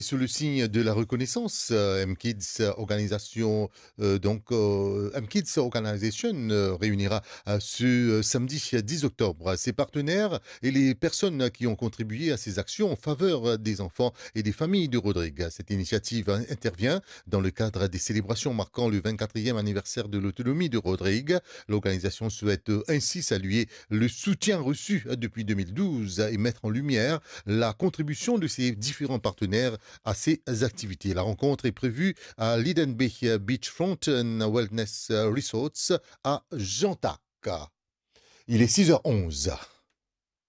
Sous le signe de la reconnaissance, M-Kids Organisation, M-Kids Organization réunira ce samedi 10 octobre ses partenaires et les personnes qui ont contribué à ces actions en faveur des enfants et des familles de Rodrigue. Cette initiative intervient dans le cadre des célébrations marquant le 24e anniversaire de l'autonomie de Rodrigue. L'organisation souhaite ainsi saluer le soutien reçu depuis 2012 et mettre en lumière la contribution de ses différents partenaires à ces activités. La rencontre est prévue à l'Eden Bay Beachfront and Wellness Resorts à Jantac. Il est 6h11.